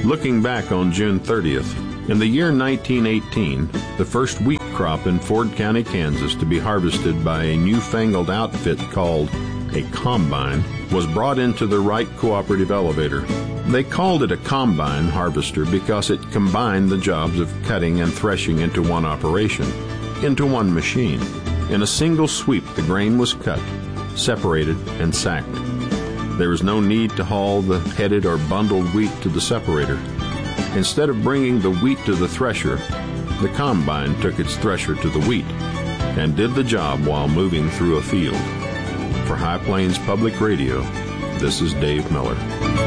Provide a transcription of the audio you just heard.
Looking back on June 30th, in the year 1918, the first wheat crop in Ford County, Kansas to be harvested by a newfangled outfit called a combine was brought into the Wright Cooperative Elevator. They called it a combine harvester because it combined the jobs of cutting and threshing into one operation, into one machine. In a single sweep, the grain was cut, separated, and sacked. There was no need to haul the headed or bundled wheat to the separator. Instead of bringing the wheat to the thresher, the combine took its thresher to the wheat and did the job while moving through a field. For High Plains Public Radio, this is Dave Miller.